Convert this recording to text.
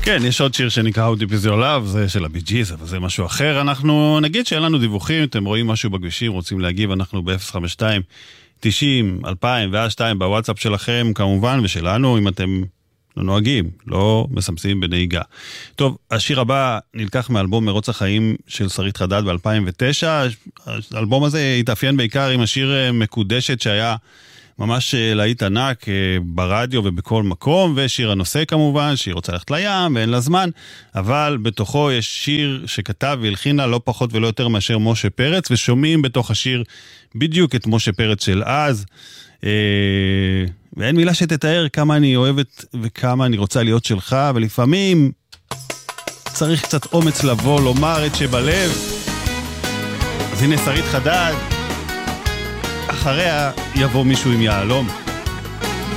כן, יש עוד שיר שנקרא How Deep Is Your Love, זה של הבי ג'יז, אבל זה משהו אחר. אנחנו נגיד שאין לנו דיווחים, אתם רואים משהו בכבישים, רוצים להגיב, אנחנו ב-052 90 2002 בוואטסאפ שלכם כמובן, ושלנו אם אתם לא נוהגים, לא מסמסים בנהיגה. טוב, השיר הבא נלקח מאלבום מרוץ החיים של שרית חדד ב-2009. האלבום הזה התאפיין בעיקר עם השיר מקודשת שהיה ממש להיט ענק ברדיו ובכל מקום, ושיר הנושא כמובן, שהיא רוצה ללכת לים ואין לה זמן, אבל בתוכו יש שיר שכתב והלחינה לא פחות ולא יותר מאשר משה פרץ, ושומעים בתוך השיר בדיוק את משה פרץ של אז, ואין מילה שתתאר כמה אני אוהבת וכמה אני רוצה להיות שלך, ולפעמים צריך קצת אומץ לבוא, לומר את שבלב. אז הנה שרית חדד, אחריה יבוא מישהו עם יעלום.